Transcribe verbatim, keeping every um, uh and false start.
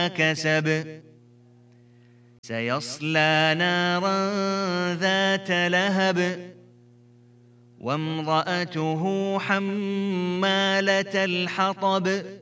كسب سيصلى نارا ذات لهب وامرأته حمالة الحطب